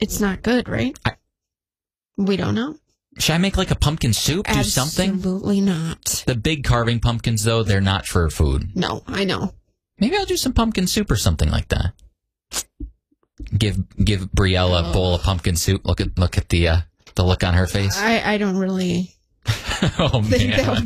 it's not good, right? We don't know. Should I make like a pumpkin soup? Do something? Absolutely not. The big carving pumpkins, though, they're not for food. No, I know. Maybe I'll do some pumpkin soup or something like that. Give Brielle a bowl of pumpkin soup. Look at the look on her face. I don't really Oh, think man. that would